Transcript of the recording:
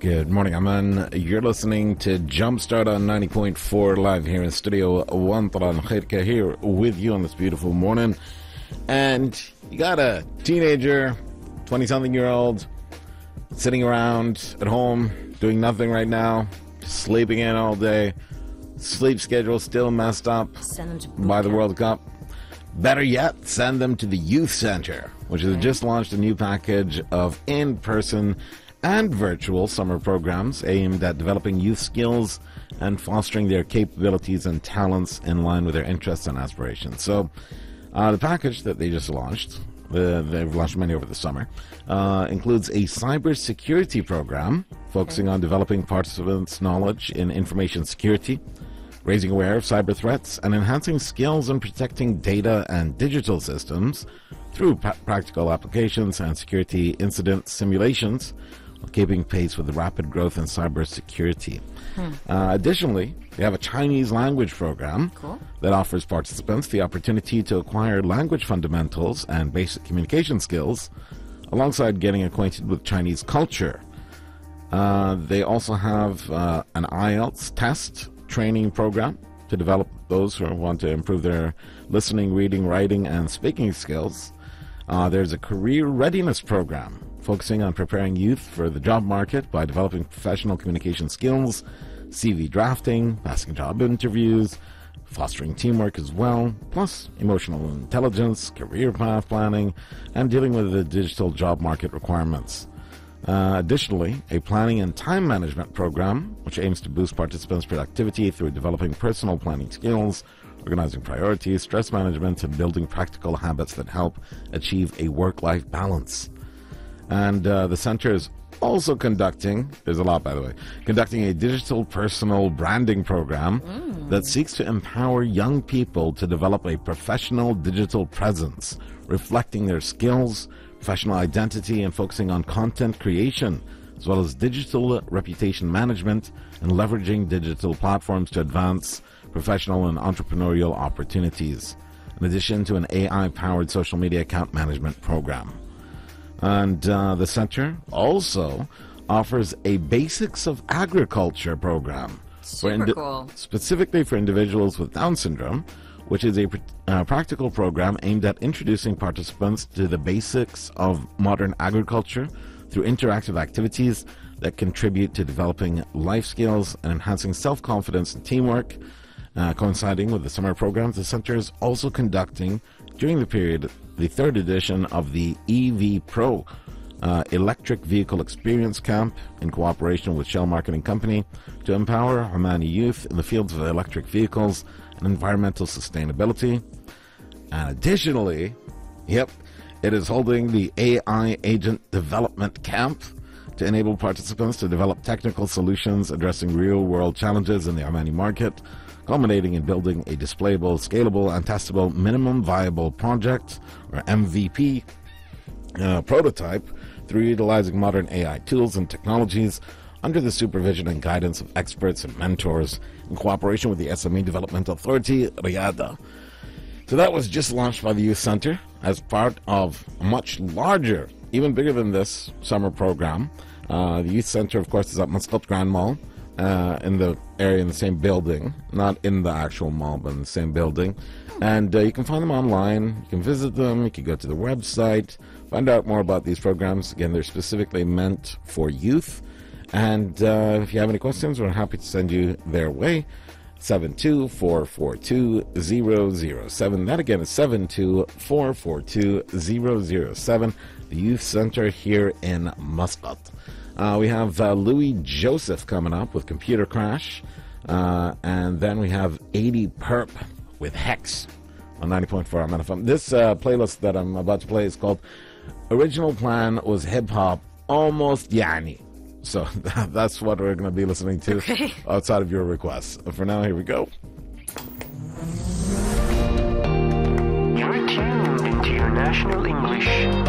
Good morning, Aman. You're listening to Jumpstart on 90.4 live here in Studio One. Taran Khairka here with you on this beautiful morning. And you got a teenager, 20-something-year-old, sitting around at home, doing nothing right now, sleeping in all day, sleep schedule still messed up by the World Cup. Better yet, send them to the Youth Center, which has just launched a new package of in-person and virtual summer programs aimed at developing youth skills and fostering their capabilities and talents in line with their interests and aspirations. So the package that they just launched, they've launched many over the summer, includes a cybersecurity program focusing on developing participants' knowledge in information security, raising awareness of cyber threats, and enhancing skills in protecting data and digital systems through practical applications and security incident simulations, keeping pace with the rapid growth in cybersecurity. Additionally, we have a Chinese language program that offers participants the opportunity to acquire language fundamentals and basic communication skills alongside getting acquainted with Chinese culture. They also have an IELTS test training program to develop those who want to improve their listening, reading, writing, and speaking skills. There's a career readiness program focusing on preparing youth for the job market by developing professional communication skills, CV drafting, passing job interviews, fostering teamwork as well, plus emotional intelligence, career path planning, and dealing with the digital job market requirements. Additionally, a planning and time management program, which aims to boost participants' productivity through developing personal planning skills, organizing priorities, stress management, and building practical habits that help achieve a work-life balance. And the center is also conducting, there's a lot by the way, conducting a digital personal branding program that seeks to empower young people to develop a professional digital presence, reflecting their skills, professional identity, and focusing on content creation, as well as digital reputation management and leveraging digital platforms to advance professional and entrepreneurial opportunities, in addition to an AI-powered social media account management program. And the center also offers a Basics of Agriculture program specifically for individuals with Down syndrome, which is a practical program aimed at introducing participants to the basics of modern agriculture through interactive activities that contribute to developing life skills and enhancing self-confidence and teamwork. Coinciding with the summer programs, the center is also conducting, during the period, the third edition of the EV Pro Electric Vehicle Experience Camp in cooperation with Shell Marketing Company to empower Omani youth in the fields of electric vehicles and environmental sustainability. And additionally, it is holding the AI Agent Development Camp to enable participants to develop technical solutions addressing real-world challenges in the Omani market, culminating in building a displayable, scalable, and testable minimum viable project, or MVP, prototype through utilizing modern AI tools and technologies under the supervision and guidance of experts and mentors in cooperation with the SME Development Authority, Riyadh. So that was just launched by the Youth Center as part of a much larger, even bigger than this, summer program. The Youth Center, of course, is at Muscat Grand Mall, in the area, in the same building, not in the actual mall, but in the same building. And you can find them online, you can visit them, you can go to the website, find out more about these programs. Again, they're specifically meant for youth. And if you have any questions, we're happy to send you their way. 72442-007. That again is 72442-007. The Youth Center here in Muscat. We have Louis Joseph coming up with Computer Crash. And then we have 80 Perp with Hex on 90.4 Aman FM. This playlist that I'm about to play is called Original Plan Was Hip Hop Almost Yani. So that's what we're going to be listening to outside of your requests. For now, here we go. You're tuned into your National English